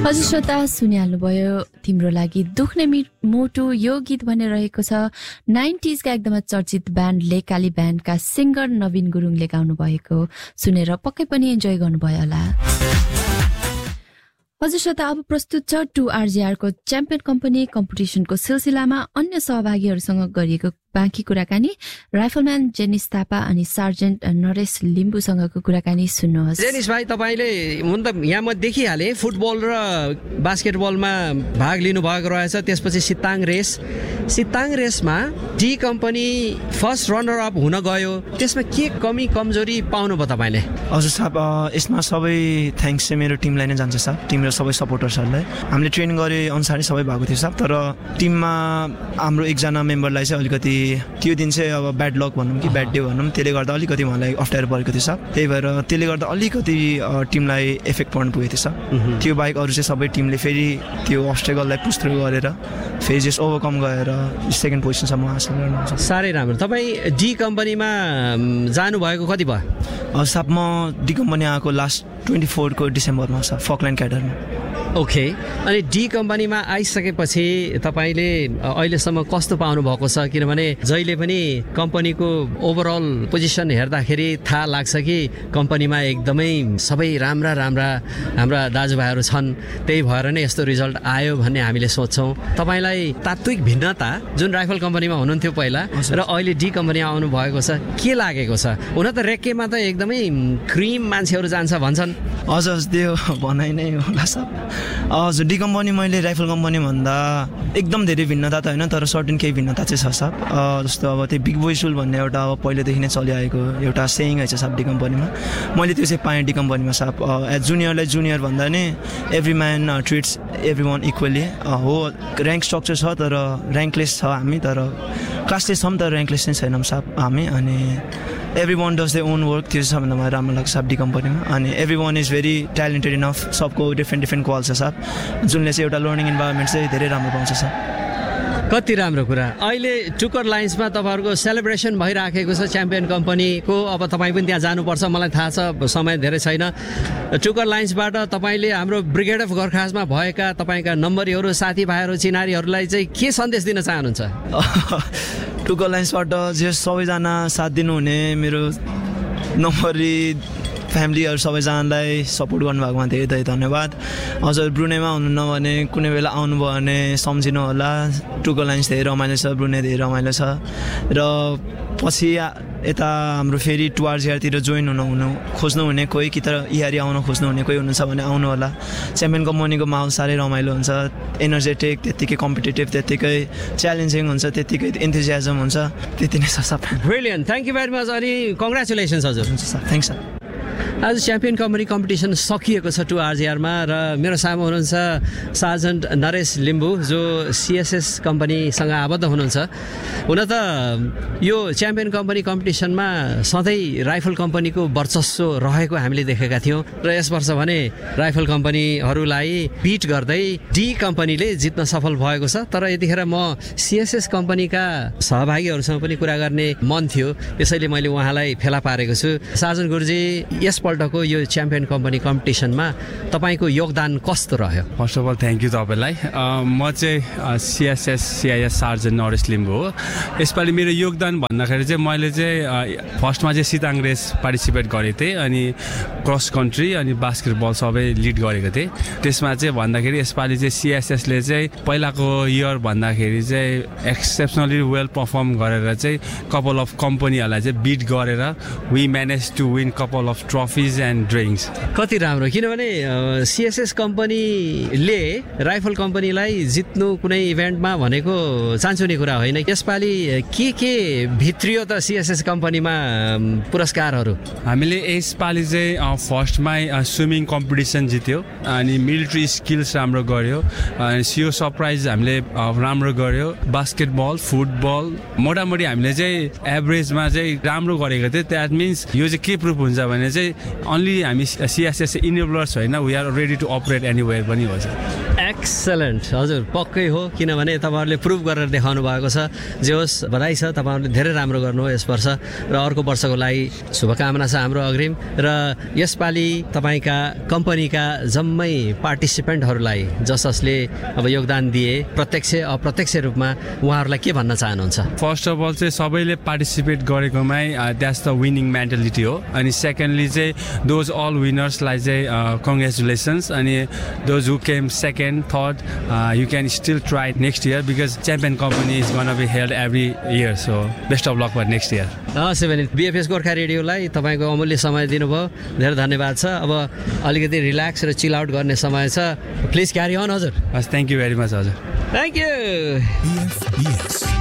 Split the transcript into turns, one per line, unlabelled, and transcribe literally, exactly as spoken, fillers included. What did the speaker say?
हजुर श्रोता सुनिहाल्नुभयो तिम्रो लागि दुख्ने मोटो यो गीत भने रहेको छ नाइन्टीज का एकदमै चर्चित ब्यान्ड लेकाली ब्यान्डका सिंगर नवीन गुरुङले गाउनु भएको सुनेर पक्कै पनि इन्जोय गर्नुभयो होला। हजुर श्रोता अब प्रस्तुत छ टु आरजेआर को च्याम्पियन कम्पनी कम्पिटिसनको सिलसिलामा अन्य सहभागीहरूसँग गरिएको बाँकी कुराकानी राइफलम्यान जेनिस थापा अनि सार्जेन्ट नरेश लिम्बुसँगको कुराकानी सुन्नुहोस्।
जेनिस भाइ तपाईले हुन त यहाँ म देखिहाले फुटबल र बास्केटबलमा भाग लिनु भएको रहेछ, त्यसपछि सिताङ race सिताङ Reshma D company first runner up हुन गयो, त्यसमा के कमी कमजोरी पाउनु भयो तपाईले?
हजुर साहब यसमा सबै थ्याङ्क्स चाहिँ मेरो टिमलाई नै जान्छ साहब, टिम र सबै सपोर्टर्सहरूलाई। हामीले ट्रेन गरे अनुसारै सबै भएको थियो साहब, तर टिममा हाम्रो एकजना मेम्बरलाई चाहिँ अलिकति त्यो दिन चाहिँ अब ब्याड लक भनौँ कि ब्याड डे भनौँ, त्यसले गर्दा अलिकति मलाई अप्ठ्यारो परेको थियो साहब, त्यही भएर त्यसले गर्दा अलिकति टिमलाई इफेक्ट पर्नु पुगेको थियो साहब। त्यो बाहेक अरू चाहिँ सबै टिमले फेरि त्यो अब्स्टेकललाई पुस थ्रु गरेर फेरि जस्ट ओभरकम गरेर सेकेन्ड पोजिसनसम्म हासिल गर्नुहुन्छ।
साह्रै राम्रो। तपाईँ डी कम्पनीमा जानुभएको कति भयो?
हजुर साहब म डी कम्पनी आएको लास्ट ट्वेन्टी फोरको डिसेम्बरमा साहब फकल्यान्ड क्याडरमा।
ओके, अनि डी कम्पनीमा आइसकेपछि तपाईँले अहिलेसम्म कस्तो पाउनु भएको छ? किनभने जहिले पनि कम्पनीको ओभरअल पोजिसन हेर्दाखेरि थाहा लाग्छ कि कम्पनीमा एकदमै सबै राम्रा राम्रा हाम्रा दाजुभाइहरू छन्, त्यही भएर नै यस्तो रिजल्ट आयो भन्ने हामीले सोच्छौँ। तपाईँलाई तात्विक भिन्नता जुन राइफल कम्पनीमा हुनुहुन्थ्यो पहिला र अहिले डी कम्पनीमा आउनु भएको छ के लागेको छ? हुन त रेक्केमा त एकदमै क्रिम मान्छेहरू जान्छ भन्छन्।
हजुर त्यो भनाइ नै होला साहब। हजुर डी कम्पनी मैले राइफल कम्पनी भन्दा एकदम धेरै भिन्नता त होइन, तर सर्टेन केही भिन्नता चाहिँ छ साहब। जस्तो अब त्यो बिग बोय सुल भन्ने एउटा अब पहिलेदेखि नै चलिआएको एउटा सेयिङ है साहब डी कम्पनीमा, मैले त्यो चाहिँ पाएँ डी कम्पनीमा साहब। एज जुनियरलाई जुनियर भन्दा नि every man ट्रिट्स every one equally हो। ऱ्याङ्क स्ट्रक्चर छ तर ऱ्याङ्कलेस छ हामी, तर क्लासलेस छौँ तर ऱ्याङ्कलेस नै छैनौँ साहब हामी। अनि every one does the own work, त्यो चाहिँ सबभन्दा मलाई राम्रो लाग्छ साहब डी कम्पनीमा। अनि every one is very talented enough, सबको डिफ्रेन्ट डिफ्रेन्ट कल छ साहब, जुनले चाहिँ एउटा लर्निङ इन्भाइरोमेन्ट चाहिँ धेरै राम्रो पाउँछ साहब।
कति राम्रो कुरा। अहिले टुकर लाइन्समा तपाईँहरूको सेलिब्रेसन भइराखेको छ च्याम्पियन कम्पनीको, अब तपाईँ पनि त्यहाँ जानुपर्छ, मलाई थाहा छ समय धेरै छैन। टुकर लाइन्सबाट तपाईँले हाम्रो ब्रिगेड अफ गोर्खासमा भएका तपाईँका नम्बरीहरू साथीभाइहरू चिनारीहरूलाई चाहिँ के सन्देश दिन चाहनुहुन्छ?
टुकर लाइन्सबाट जे सबैजना साथ दिनुहुने मेरो नम्बरी फ्यामिलीहरू सबैजनालाई सपोर्ट गर्नुभएकोमा धेरै धेरै धन्यवाद। हजुर ब्रुनेमा हुनुहुन्न भने कुनै बेला आउनुभयो भने सम्झिनु होला, टुकर लाइन्स धेरै रमाइलो छ, ब्रुने धेरै रमाइलो छ। र पछि यता हाम्रो फेरि टु आरजिआरतिर जोइन हुनु हुनु खोज्नुहुने कोही कि त इआरई आउन खोज्नुहुने कोही हुनुहुन्छ भने आउनु होला। च्याम्पियन कम्पनीको माहौल साह्रै रमाइलो हुन्छ, एनर्जेटिक, त्यत्तिकै कम्पिटेटिभ, त्यत्तिकै च्यालेन्जिङ हुन्छ, त्यत्तिकै इन्थुजियाजम हुन्छ, त्यति नै छ सब।
Brilliant, thank you very much अनि कङ्ग्रेचुलेसन्स हजुर।
हुन्छ सर, थ्याङ्क्स सर।
आज च्याम्पियन कम्पनी कम्पिटिसन सकिएको छ टु आरजिआरमा र मेरो सामु हुनुहुन्छ सार्जेन्ट नरेश लिम्बू जो सिएसएस कम्पनीसँग आबद्ध हुनुहुन्छ। हुन त यो च्याम्पियन कम्पनी कम्पिटिसनमा सधैँ राइफल कम्पनीको वर्चस्व रहेको हामीले देखेका थियौँ र यस वर्ष भने राइफल कम्पनीहरूलाई बिट गर्दै डी कम्पनीले जित्न सफल भएको छ। तर यतिखेर म सिएसएस कम्पनीका सहभागीहरूसँग पनि कुरा गर्ने मन थियो, त्यसैले मैले उहाँलाई फेला पारेको छु। सार्जेन्ट गुरुजी, यसपल्टको यो च्याम्पियन कम्पनी कम्पिटिसनमा तपाईँको योगदान कस्तो रह्यो?
First of all thank you तपाईँलाई। म चाहिँ सिएसएस सिआइएस सार्जेन्ट नरेश लिम्बू हो। यसपालि मेरो योगदान भन्दाखेरि चाहिँ मैले चाहिँ फर्स्टमा चाहिँ सिताङ रेस पार्टिसिपेट गरेको थिएँ, अनि क्रस कन्ट्री अनि बास्केटबल सबै लिड गरेको थिएँ। त्यसमा चाहिँ भन्दाखेरि यसपालि चाहिँ सिएसएसले चाहिँ पहिलाको इयर भन्दाखेरि चाहिँ एक्सेप्सनली वेल पर्फर्म गरेर चाहिँ कपाल अफ कम्पनीहरूलाई चाहिँ बिट गरेर we manage to win couple of ट्रफिज and drinks.
कति राम्रो, किनभने सिएसएस कम्पनीले राइफल कम्पनीलाई जित्नु कुनै इभेन्टमा भनेको चान्चुने कुरा होइन। यसपालि के के भित्रियो त सिएसएस कम्पनीमा पुरस्कारहरू?
हामीले यसपालि चाहिँ फर्स्टमै स्विमिङ कम्पिटिसन जित्यो, अनि मिलिट्री स्किल्स राम्रो गऱ्यो, अनि सिओ सरप्राइज हामीले राम्रो गऱ्यो, बास्केटबल, फुटबल मोटामोटी हामीले चाहिँ एभरेजमा चाहिँ राम्रो गरेको थियो। द्याट मिन्स यो चाहिँ के प्रुफ हुन्छ भने चाहिँ अन्ली हामी सिएसएस इनेबलर्स होइन, we are ready to अपरेट anywhere पनि हो।
एक्सलेन्ट हजुर पक्कै हो किनभने तपाईँहरूले प्रुभ गरेर देखाउनु भएको छ जे होस् बधाई छ तपाईँहरूले धेरै राम्रो गर्नुभयो यस वर्ष र अर्को वर्षको लागि शुभकामना छ हाम्रो अग्रिम र यसपालि तपाईँका कम्पनीका जम्मै पार्टिसिपेन्टहरूलाई जस जसले अब योगदान दिए प्रत्यक्ष अप्रत्यक्ष रूपमा उहाँहरूलाई के भन्न चाहनुहुन्छ?
फर्स्ट अफ अल चाहिँ सबैले participate गरेकोमै that's the winning mentality हो अनि सेकेन्डली चाहिँ दोज अल विनर्सलाई चाहिँ कङ्ग्रेचुलेसन्स अनि those who came second third you can still try next year because champion company is gonna be held every year so best of lock for next year.
हस् भने बिएफएस गोर्खा रेडियोलाई तपाईँको अमूल्य समय दिनुभयो धेरै धन्यवाद छ। अब अलिकति रिल्याक्स र चिल आउट गर्ने समय छ प्लिज क्यारी अन हजुर।
हस् थ्याङ्क यू भेरी मच हजुर।
Thank you.